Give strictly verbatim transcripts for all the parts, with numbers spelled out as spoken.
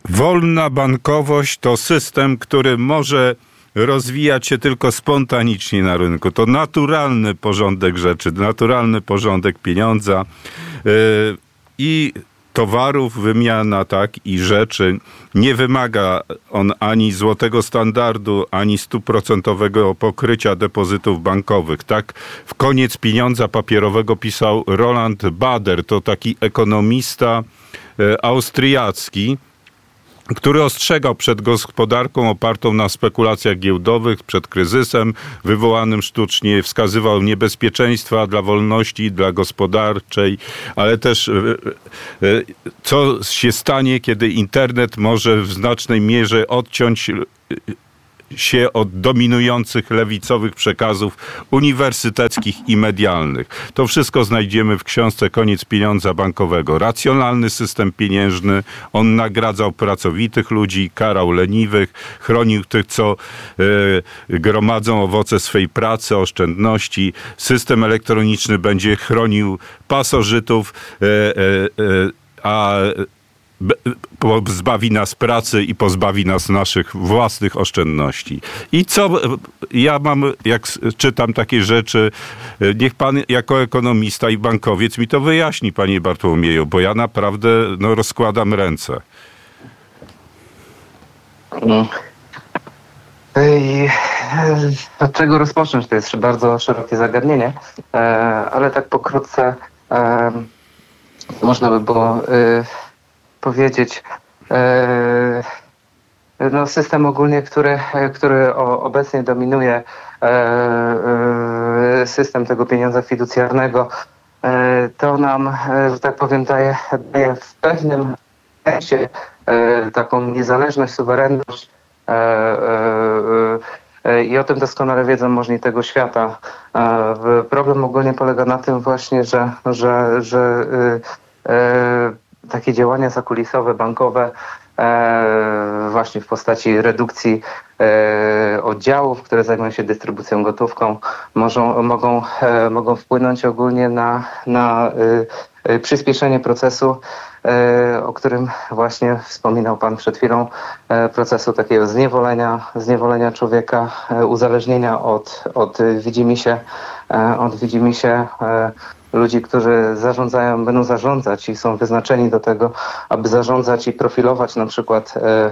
Wolna bankowość to system, który może rozwijać się tylko spontanicznie na rynku. To naturalny porządek rzeczy, naturalny porządek pieniądza yy, i towarów, wymiana, tak, i rzeczy. Nie wymaga on ani złotego standardu, ani stuprocentowego pokrycia depozytów bankowych. Tak w Koniec pieniądza papierowego pisał Roland Bader, to taki ekonomista yy, austriacki, który ostrzegał przed gospodarką opartą na spekulacjach giełdowych, przed kryzysem wywołanym sztucznie, wskazywał niebezpieczeństwa dla wolności, dla gospodarczej, ale też co się stanie, kiedy internet może w znacznej mierze odciąć się od dominujących lewicowych przekazów uniwersyteckich i medialnych. To wszystko znajdziemy w książce Koniec pieniądza bankowego. Racjonalny system pieniężny, on nagradzał pracowitych ludzi, karał leniwych, chronił tych, co e, gromadzą owoce swej pracy, oszczędności. System elektroniczny będzie chronił pasożytów, e, e, e, a pozbawi nas pracy i pozbawi nas naszych własnych oszczędności. I co ja mam, jak czytam takie rzeczy, niech pan jako ekonomista i bankowiec mi to wyjaśni, panie Bartłomieju, bo ja naprawdę no, rozkładam ręce. No. I od czego rozpocząć? To jest bardzo szerokie zagadnienie, ale tak pokrótce można by było powiedzieć, no system ogólnie, który, który obecnie dominuje, system tego pieniądza fiducjarnego, to nam, że tak powiem, daje, daje w pewnym sensie taką niezależność, suwerenność i o tym doskonale wiedzą możni tego świata. Problem ogólnie polega na tym właśnie, że, że, że takie działania zakulisowe, bankowe, e, właśnie w postaci redukcji e, oddziałów, które zajmują się dystrybucją gotówką, możą, mogą, e, mogą wpłynąć ogólnie na, na e, e, przyspieszenie procesu, e, o którym właśnie wspominał pan przed chwilą, e, procesu takiego zniewolenia, zniewolenia człowieka, e, uzależnienia od, od widzimisię, e, od widzimisię e, ludzi, którzy zarządzają, będą zarządzać i są wyznaczeni do tego, aby zarządzać i profilować na przykład e, e,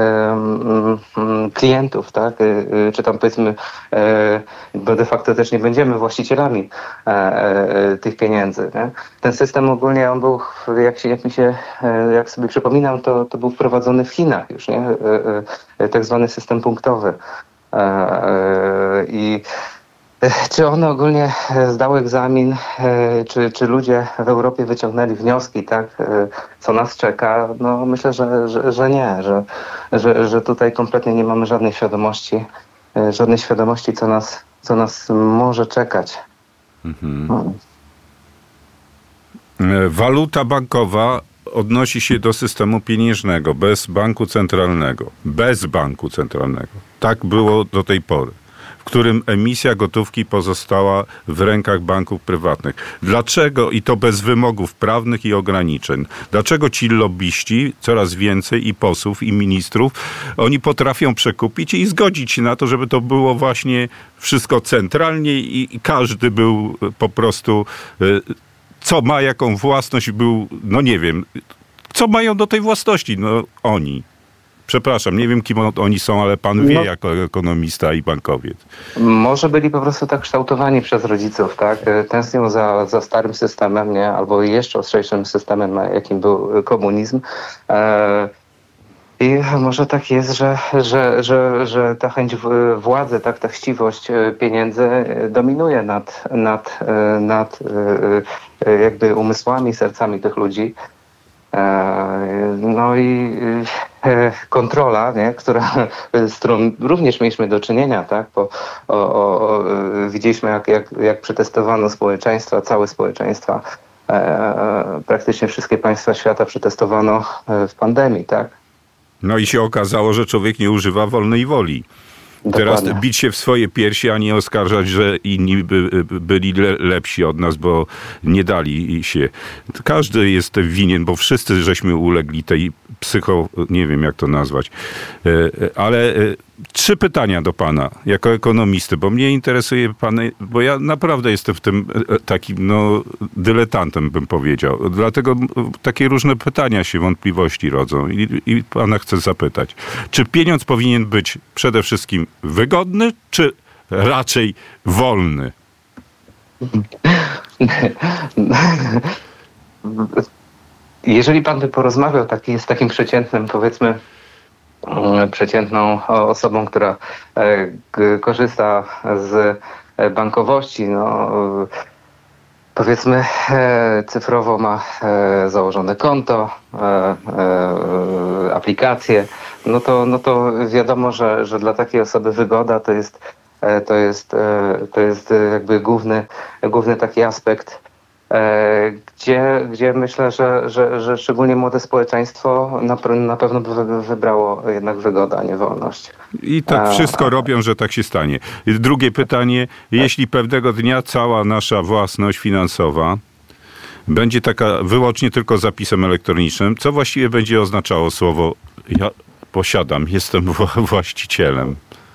klientów, tak? E, czy tam powiedzmy, e, bo de facto też nie będziemy właścicielami e, e, tych pieniędzy. Nie? Ten system ogólnie, on był, jak, się, jak mi się, e, jak sobie przypominam, to, to był wprowadzony w Chinach już, nie? E, e, tak zwany system punktowy. E, e, I Czy one ogólnie zdały egzamin, czy, czy ludzie w Europie wyciągnęli wnioski, tak, co nas czeka? No myślę, że, że, że nie, że, że, że tutaj kompletnie nie mamy żadnej świadomości, żadnej świadomości, co nas, co nas może czekać. Mhm. No. Waluta bankowa odnosi się do systemu pieniężnego, bez banku centralnego. Bez banku centralnego. Tak było do tej pory, w którym emisja gotówki pozostała w rękach banków prywatnych. Dlaczego, i to bez wymogów prawnych i ograniczeń, dlaczego ci lobbyści, coraz więcej i posłów, i ministrów, oni potrafią przekupić i zgodzić się na to, żeby to było właśnie wszystko centralnie i, i każdy był po prostu, co ma jaką własność, był, no nie wiem, co mają do tej własności, no oni. Przepraszam, nie wiem, kim oni są, ale pan wie, no, jako ekonomista i bankowiec. Może byli po prostu tak kształtowani przez rodziców, tak? Tęsknią za, za starym systemem, nie? Albo jeszcze ostrzejszym systemem, jakim był komunizm. E- I może tak jest, że, że, że, że ta chęć władzy, tak, ta chciwość pieniędzy dominuje nad, nad, nad jakby umysłami, sercami tych ludzi. No i kontrola, nie, która, z którą również mieliśmy do czynienia, tak, bo o, o, widzieliśmy, jak, jak, jak przetestowano społeczeństwa, całe społeczeństwa, praktycznie wszystkie państwa świata przetestowano w pandemii, tak. No i się okazało, że człowiek nie używa wolnej woli. Dokładnie. Teraz bić się w swoje piersi, a nie oskarżać, że inni by, byli le, lepsi od nas, bo nie dali się. Każdy jest winien, bo wszyscy żeśmy ulegli tej psycho, nie wiem jak to nazwać. Ale trzy pytania do pana, jako ekonomisty, bo mnie interesuje pan, bo ja naprawdę jestem w tym takim, no, dyletantem, bym powiedział. Dlatego takie różne pytania się, wątpliwości rodzą i, i pana chcę zapytać. Czy pieniądz powinien być przede wszystkim wygodny, czy raczej wolny? Jeżeli pan by porozmawiał taki, z takim przeciętnym, powiedzmy, przeciętną osobą, która korzysta z bankowości, no, powiedzmy cyfrowo ma założone konto, aplikację, no to, no to wiadomo, że, że dla takiej osoby wygoda to jest, to jest, to jest jakby główny, główny taki aspekt, Gdzie, gdzie myślę, że, że, że szczególnie młode społeczeństwo na, na pewno by wybrało jednak wygodę, a nie wolność. I tak wszystko a, robią, że tak się stanie. Drugie pytanie. Jeśli pewnego dnia cała nasza własność finansowa będzie taka wyłącznie tylko zapisem elektronicznym, co właściwie będzie oznaczało słowo ja posiadam, jestem właścicielem?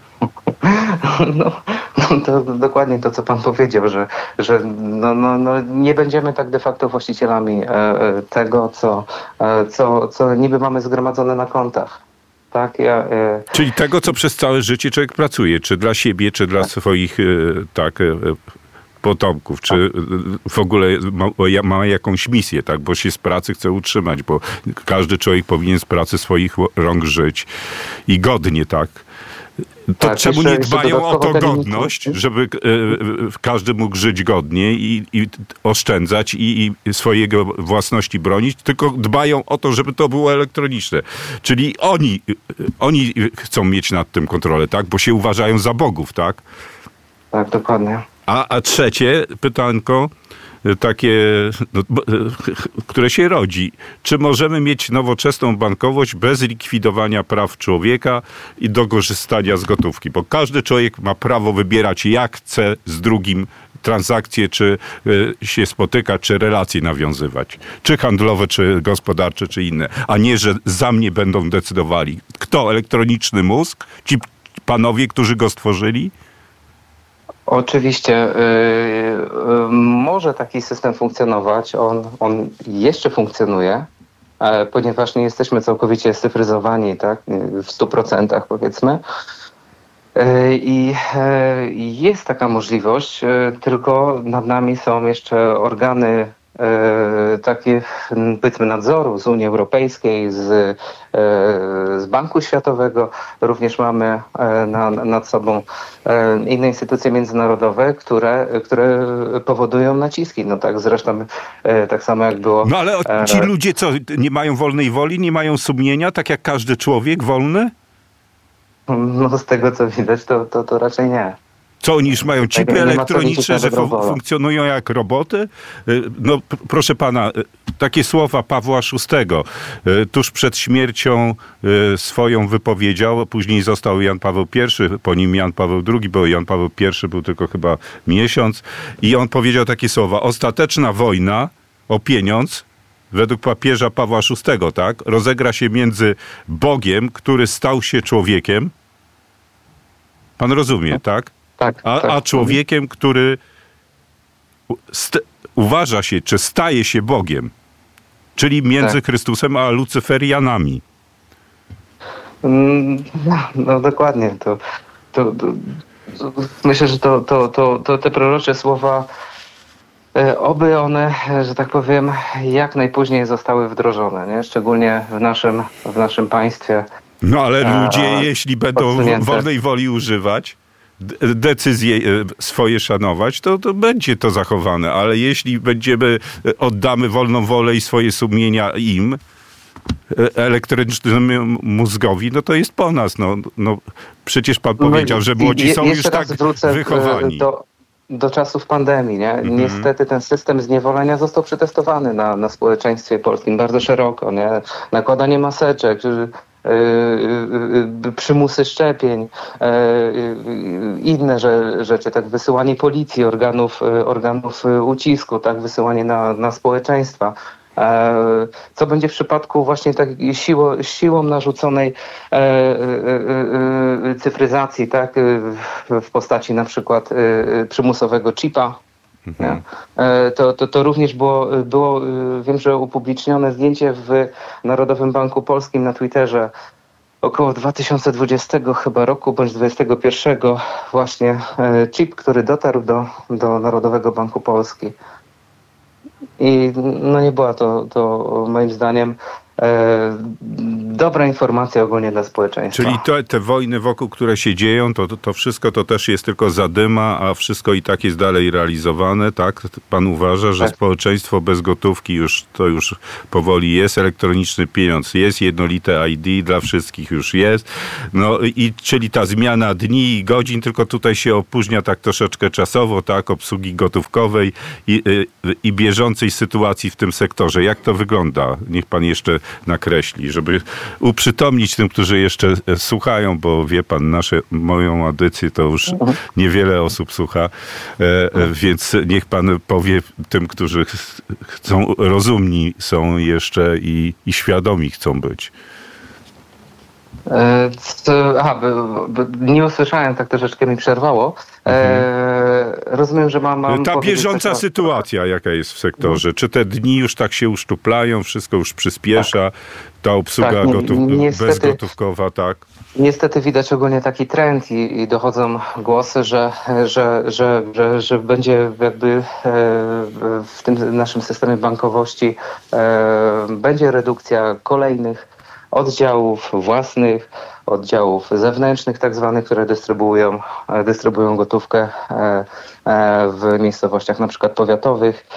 No, no to dokładnie to, co pan powiedział, że, że no, no, no nie będziemy tak de facto właścicielami e, tego, co, e, co, co niby mamy zgromadzone na kontach. Tak, ja, e, Czyli tego, co przez całe życie człowiek pracuje, czy dla siebie, czy dla tak. swoich e, tak, e, potomków, czy w ogóle ma, ma jakąś misję, tak, bo się z pracy chce utrzymać, bo każdy człowiek powinien z pracy swoich rąk żyć i godnie, tak. To tak, czemu nie dbają o to godność, żeby e, każdy mógł żyć godnie i, i oszczędzać i, i swojego własności bronić, tylko dbają o to, żeby to było elektroniczne. Czyli oni, oni chcą mieć nad tym kontrolę, tak? Bo się uważają za bogów, tak? Tak, dokładnie. A, a trzecie pytanko, takie, no, które się rodzi. Czy możemy mieć nowoczesną bankowość bez likwidowania praw człowieka i do korzystania z gotówki? Bo każdy człowiek ma prawo wybierać, jak chce z drugim transakcje, czy y, się spotykać, czy relacje nawiązywać. Czy handlowe, czy gospodarcze, czy inne. A nie, że za mnie będą decydowali. Kto? Elektroniczny mózg? Ci panowie, którzy go stworzyli? Oczywiście yy, yy, może taki system funkcjonować, on, on jeszcze funkcjonuje, e, ponieważ nie jesteśmy całkowicie scyfryzowani, tak, w stu procentach powiedzmy. I yy, yy, jest taka możliwość, yy, tylko nad nami są jeszcze organy E, takie, powiedzmy, nadzoru z Unii Europejskiej, z, e, z Banku Światowego. Również mamy e, na, nad sobą e, inne instytucje międzynarodowe, które, które powodują naciski. No tak zresztą e, tak samo jak było... No ale ci ludzie co, nie mają wolnej woli, nie mają sumienia, tak jak każdy człowiek wolny? No z tego co widać, to, to, to raczej nie. Co, oni już mają chipy elektroniczne, że fun- funkcjonują jak roboty? No proszę pana, takie słowa Pawła szóstego tuż przed śmiercią swoją wypowiedział, później został Jan Paweł pierwszy, po nim Jan Paweł drugi, bo Jan Paweł pierwszy był tylko chyba miesiąc i on powiedział takie słowa: ostateczna wojna o pieniądz, według papieża Pawła szóstego, tak, rozegra się między Bogiem, który stał się człowiekiem. Pan rozumie, tak? Tak, a, tak. a człowiekiem, który st- uważa się, czy staje się Bogiem. Czyli między tak. Chrystusem a Lucyferianami. Mm, no, no dokładnie. To, to, to, to, myślę, że to, to, to, to te prorocze słowa, e, oby one, że tak powiem, jak najpóźniej zostały wdrożone, nie? Szczególnie w naszym, w naszym państwie. No ale ludzie, a, jeśli będą odsunięte. wolnej woli używać, decyzje swoje szanować, to, to będzie to zachowane, ale jeśli będziemy, oddamy wolną wolę i swoje sumienia im, elektrycznemu mózgowi, no to jest po nas. No, no, przecież pan powiedział, że młodzi są już tak wychowani. Do, do czasów pandemii, nie? Mhm. Niestety ten system zniewolenia został przetestowany na, na społeczeństwie polskim bardzo szeroko, nie? Nakładanie maseczek, przymusy szczepień, inne rzeczy, tak, wysyłanie policji, organów, organów ucisku, tak, wysyłanie na, na społeczeństwa. Co będzie w przypadku właśnie takiej siło, siłą narzuconej cyfryzacji, tak, w postaci na przykład przymusowego chipa. Mhm. To, to, to również było, było, wiem, że upublicznione zdjęcie w Narodowym Banku Polskim na Twitterze około dwa tysiące dwudziestego chyba roku, bądź dwudziestego pierwszego właśnie chip, który dotarł do, do Narodowego Banku Polski. I no nie była to, to moim zdaniem e, dobra informacja ogólnie dla społeczeństwa. Czyli to, te wojny wokół, które się dzieją, to, to wszystko to też jest tylko zadyma, a wszystko i tak jest dalej realizowane, tak? Pan uważa, że tak. Społeczeństwo bez gotówki już to już powoli jest, elektroniczny pieniądz jest, jednolite I D dla wszystkich już jest. No i czyli ta zmiana dni i godzin, tylko tutaj się opóźnia tak troszeczkę czasowo, tak? Obsługi gotówkowej i, i, i bieżącej sytuacji w tym sektorze. Jak to wygląda? Niech pan jeszcze nakreśli, żeby uprzytomnić tym, którzy jeszcze słuchają, bo wie pan, nasze, moją audycję to już niewiele osób słucha, e, więc niech pan powie tym, którzy chcą, rozumni są jeszcze i, i świadomi chcą być. E, to, aha, bo, bo nie usłyszałem, tak troszeczkę mi przerwało. E, rozumiem, że mam... mam Ta bieżąca coś... sytuacja, jaka jest w sektorze. Czy te dni już tak się uszczuplają, wszystko już przyspiesza, tak. Ta obsługa tak, gotów... niestety, bezgotówkowa, tak? Niestety widać ogólnie taki trend i, i dochodzą głosy, że, że, że, że, że będzie jakby w tym naszym systemie bankowości będzie redukcja kolejnych oddziałów własnych, oddziałów zewnętrznych tak zwanych, które dystrybuują, dystrybuują gotówkę w miejscowościach na przykład powiatowych.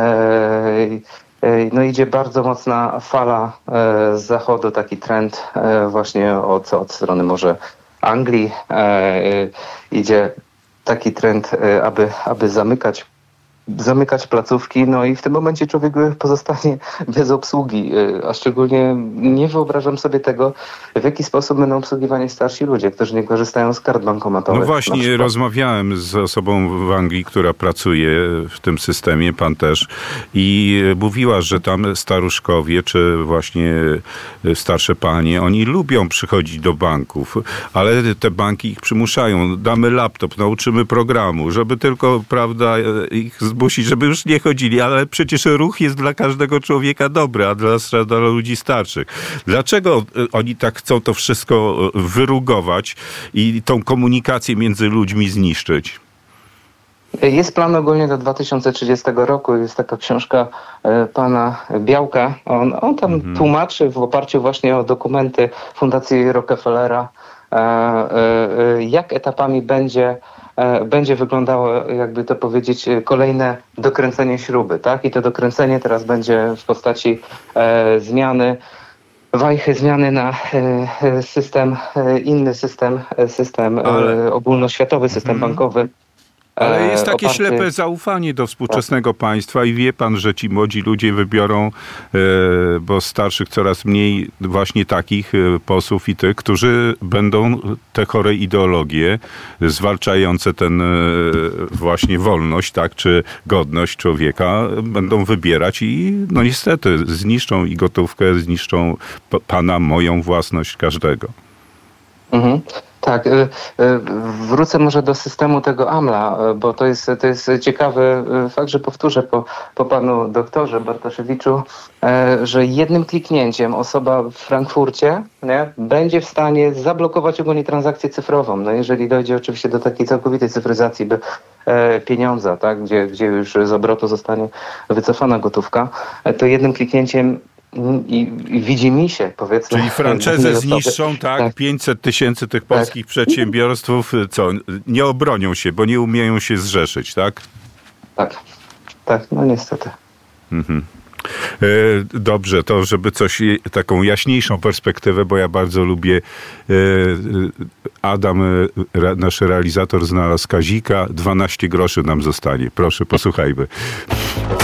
No idzie bardzo mocna fala z zachodu, taki trend właśnie od, od strony może Anglii. Idzie taki trend, aby, aby zamykać zamykać placówki, no i w tym momencie człowiek pozostanie bez obsługi, a szczególnie nie wyobrażam sobie tego, w jaki sposób będą obsługiwani starsi ludzie, którzy nie korzystają z kart bankomatowych. No właśnie, rozmawiałem z osobą w Anglii, która pracuje w tym systemie, pan też, i mówiła, że tam staruszkowie, czy właśnie starsze panie, oni lubią przychodzić do banków, ale te banki ich przymuszają. Damy laptop, nauczymy programu, żeby tylko, prawda, ich zmusić, żeby już nie chodzili, ale przecież ruch jest dla każdego człowieka dobry, a dla, dla ludzi starszych. Dlaczego oni tak chcą to wszystko wyrugować i tą komunikację między ludźmi zniszczyć? Jest plan ogólnie do dwa tysiące trzydziestego roku. Jest taka książka pana Białka. On, on tam mhm. tłumaczy w oparciu właśnie o dokumenty Fundacji Rockefellera, jak etapami będzie będzie wyglądało, jakby to powiedzieć, kolejne dokręcenie śruby, tak? I to dokręcenie teraz będzie w postaci e, zmiany wajchy, zmiany na e, system, e, inny system, system Ale... e, ogólnoświatowy, system hmm. bankowy. Ale jest takie oparty... ślepe zaufanie do współczesnego państwa i wie pan, że ci młodzi ludzie wybiorą, bo starszych coraz mniej właśnie takich posłów i tych, którzy będą te chore ideologie zwalczające ten właśnie wolność, tak, czy godność człowieka, będą wybierać i no niestety zniszczą i gotówkę, zniszczą pana, moją własność, każdego. Mhm. Tak, wrócę może do systemu tego AMLA, bo to jest, to jest ciekawy fakt, że powtórzę po, po panu doktorze Bartoszewiczu, że jednym kliknięciem osoba w Frankfurcie, nie, będzie w stanie zablokować ogólnie transakcję cyfrową. No jeżeli dojdzie oczywiście do takiej całkowitej cyfryzacji by, e, pieniądza, tak, gdzie, gdzie już z obrotu zostanie wycofana gotówka, to jednym kliknięciem I, i widzi mi się, powiedzmy. Czyli franczyzę zniszczą, tak, tak, pięćset tysięcy tych polskich tak. przedsiębiorstw, co, nie obronią się, bo nie umieją się zrzeszyć, tak? Tak, tak, no niestety. Mhm. Dobrze, to żeby coś, taką jaśniejszą perspektywę, bo ja bardzo lubię, Adam, nasz realizator, znalazł Kazika, dwanaście groszy nam zostanie. Proszę, posłuchajmy.